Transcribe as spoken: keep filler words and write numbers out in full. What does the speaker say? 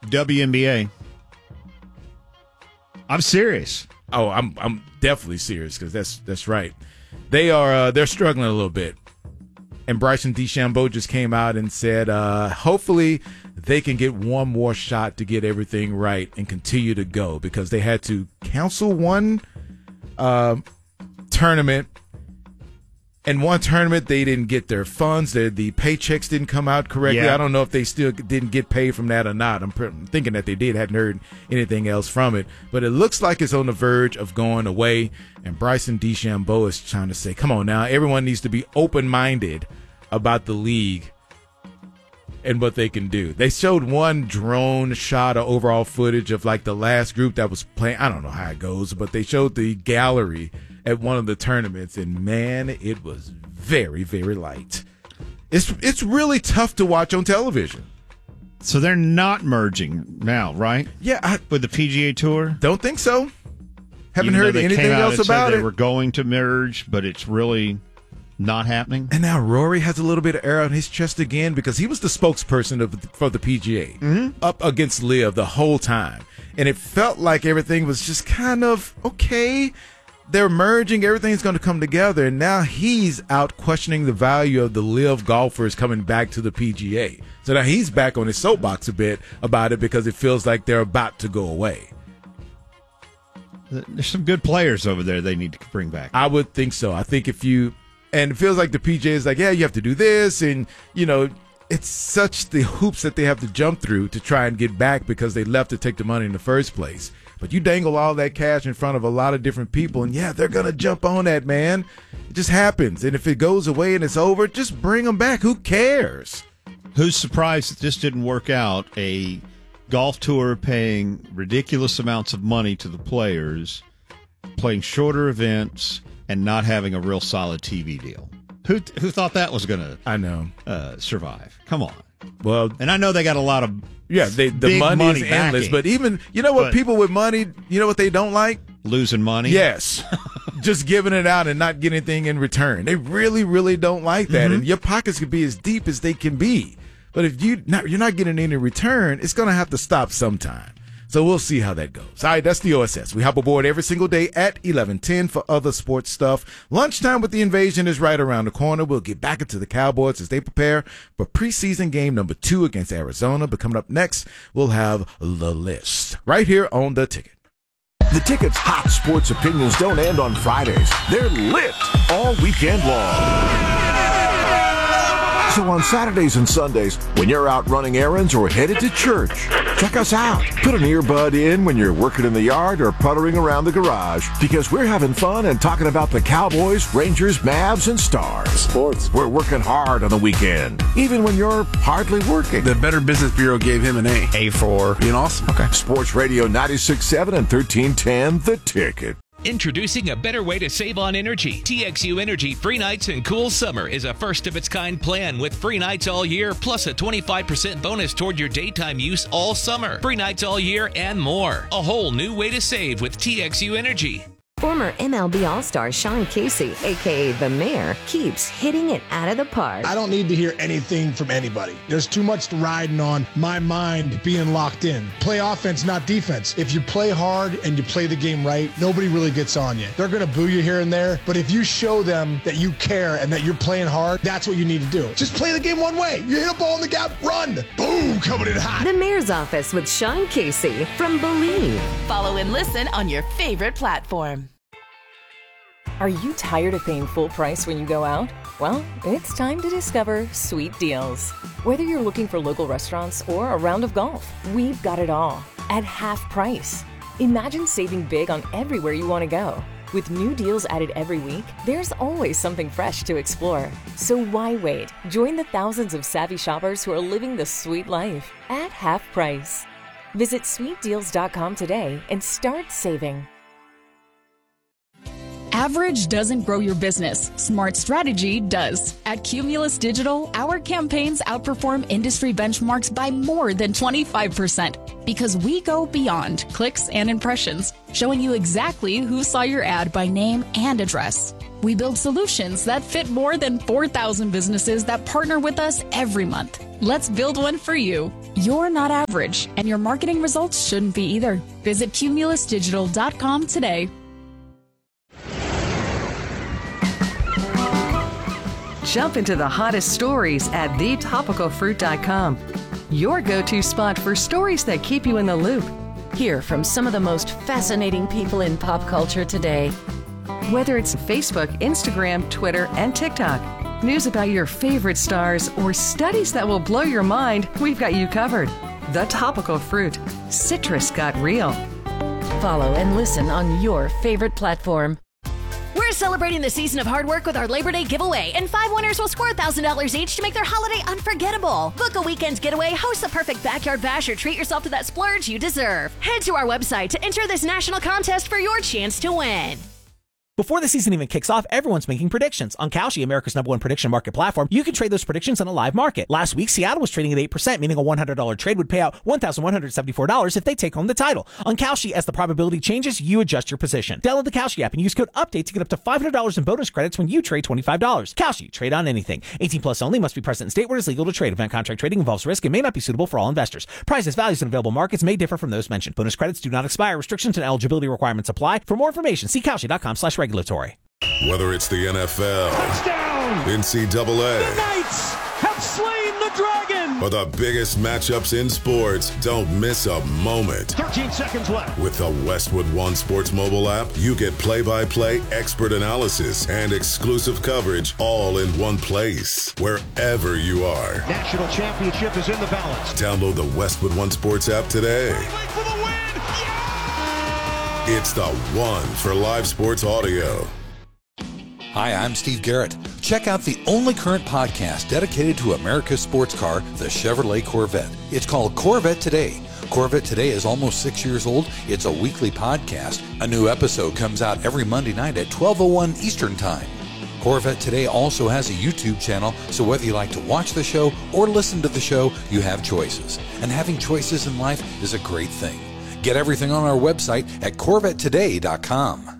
W N B A. I'm serious. Oh, I'm I'm definitely serious because that's that's right. They are uh, they're struggling a little bit, and Bryson DeChambeau just came out and said, uh, hopefully they can get one more shot to get everything right and continue to go because they had to cancel one uh, tournament. In one tournament, they didn't get their funds. Their, the paychecks didn't come out correctly. Yeah. I don't know if they still didn't get paid from that or not. I'm pr- thinking that they did. Hadn't heard anything else from it. But it looks like it's on the verge of going away. And Bryson DeChambeau is trying to say, come on now, everyone needs to be open-minded about the league and what they can do. They showed one drone shot of overall footage of like the last group that was playing. I don't know how it goes, but they showed the gallery at one of the tournaments, and man, it was very, very light. It's it's really tough to watch on television. So they're not merging now, right? Yeah, I With the P G A Tour? don't think so. Haven't Even though heard they anything came out else and said about they it. were going to merge, but it's really not happening. And now Rory has a little bit of air on his chest again because he was the spokesperson of for the P G A Mm-hmm. up against Liv the whole time, and it felt like everything was just kind of okay. They're merging, everything's going to come together, and now he's out questioning the value of the Liv golfers coming back to the P G A. So now he's back on his soapbox a bit about it because it feels like they're about to go away. There's some good players over there they need to bring back. I would think so. I think if you, and it feels like the P G A is like, yeah, you have to do this, and, you know, it's such the hoops that they have to jump through to try and get back because they left to take the money in the first place. But you dangle all that cash in front of a lot of different people, and, yeah, they're going to jump on that, man. It just happens. And if it goes away and it's over, just bring them back. Who cares? Who's surprised that this didn't work out? A golf tour paying ridiculous amounts of money to the players, playing shorter events, and not having a real solid T V deal. Who who thought that was going to I know. uh, survive? Come on. Well, And I know they got a lot of yeah, they, the big money, money is endless. backing. But even, you know what, But- people with money, you know what they don't like? losing money. Yes. Just giving it out and not getting anything in return. They really, really don't like that. Mm-hmm. And your pockets can be as deep as they can be. But if you not, you're not getting any return, it's going to have to stop sometime. So we'll see how that goes. All right, that's the O S S. We hop aboard every single day at eleven ten for other sports stuff. Lunchtime with the Invasion is right around the corner. We'll get back into the Cowboys as they prepare for preseason game number two against Arizona. But coming up next, we'll have The List right here on The Ticket. The Ticket's hot sports opinions don't end on Fridays. They're lit all weekend long. So on Saturdays and Sundays, when you're out running errands or headed to church, check us out. Put an earbud in when you're working in the yard or puttering around the garage, because we're having fun and talking about the Cowboys, Rangers, Mavs, and Stars. Sports. We're working hard on the weekend, even when you're hardly working. The Better Business Bureau gave him an A. A for Being awesome. Okay. Sports Radio ninety-six point seven and thirteen ten, The Ticket. Introducing a better way to save on energy. T X U Energy Free Nights and Cool Summer is a first-of-its-kind plan with free nights all year, plus a twenty-five percent bonus toward your daytime use all summer. Free nights all year and more. A whole new way to save with T X U Energy. Former M L B All-Star Sean Casey, a k a. The Mayor, keeps hitting it out of the park. I don't need to hear anything from anybody. There's too much riding on my mind being locked in. Play offense, not defense. If you play hard and you play the game right, nobody really gets on you. They're going to boo you here and there, but if you show them that you care and that you're playing hard, that's what you need to do. Just play the game one way. You hit a ball in the gap, run. Boom, coming in hot. The Mayor's Office with Sean Casey from Believe. Follow and listen on your favorite platform. Are you tired of paying full price when you go out? Well, it's time to discover Sweet Deals. Whether you're looking for local restaurants or a round of golf, we've got it all at half price. Imagine saving big on everywhere you want to go. With new deals added every week, there's always something fresh to explore. So why wait? Join the thousands of savvy shoppers who are living the sweet life at half price. Visit sweet deals dot com today and start saving. Average doesn't grow your business. Smart strategy does. At Cumulus Digital, our campaigns outperform industry benchmarks by more than twenty-five percent because we go beyond clicks and impressions, showing you exactly who saw your ad by name and address. We build solutions that fit more than four thousand businesses that partner with us every month. Let's build one for you. You're not average, and your marketing results shouldn't be either. Visit cumulus digital dot com today. Jump into the hottest stories at the topical fruit dot com. Your go-to spot for stories that keep you in the loop. Hear from some of the most fascinating people in pop culture today. Whether it's Facebook, Instagram, Twitter, and TikTok, news about your favorite stars, or studies that will blow your mind, we've got you covered. The Topical Fruit. Citrus got real. Follow and listen on your favorite platform. We're celebrating the season of hard work with our Labor Day giveaway, and five winners will score one thousand dollars each to make their holiday unforgettable. Book a weekend getaway, host the perfect backyard bash, or treat yourself to that splurge you deserve. Head to our website to enter this national contest for your chance to win. Before the season even kicks off, everyone's making predictions. On Kalshi, America's number one prediction market platform, you can trade those predictions on a live market. Last week, Seattle was trading at eight percent, meaning a one hundred dollars trade would pay out one thousand one hundred seventy-four dollars if they take home the title. On Kalshi, as the probability changes, you adjust your position. Download the Kalshi app and use code UPDATE to get up to five hundred dollars in bonus credits when you trade twenty-five dollars. Kalshi, trade on anything. eighteen plus only, must be present in state where it is legal to trade. Event contract trading involves risk and may not be suitable for all investors. Prices, values, and available markets may differ from those mentioned. Bonus credits do not expire. Restrictions and eligibility requirements apply. For more information, see Kalshi dot com slash regulatory. Whether it's the N F L, touchdown, N C double A, the Knights have slain the dragon, or the biggest matchups in sports, don't miss a moment. thirteen seconds left. With the Westwood One Sports mobile app, you get play-by-play, expert analysis, and exclusive coverage all in one place, wherever you are. National championship is in the balance. Download the Westwood One Sports app today. For the win. Yeah! It's the one for live sports audio. Hi, I'm Steve Garrett. Check out the only current podcast dedicated to America's sports car, the Chevrolet Corvette. It's called Corvette Today. Corvette Today is almost six years old. It's a weekly podcast. A new episode comes out every Monday night at twelve oh one Eastern Time. Corvette Today also has a YouTube channel, so whether you like to watch the show or listen to the show, you have choices. And having choices in life is a great thing. Get everything on our website at corvette today dot com.